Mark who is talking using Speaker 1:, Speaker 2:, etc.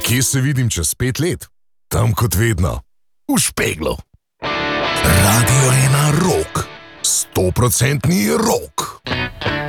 Speaker 1: Kje se vidim čez 5 let? Tam kot vedno, v Špeglu. Radio 1 Rock, 100% rock.